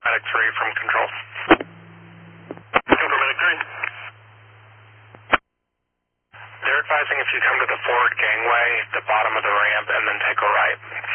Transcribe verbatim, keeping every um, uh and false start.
Medic three from control. Control Medic three. They're advising if you come to the forward gangway, the bottom of the ramp, and then take a right.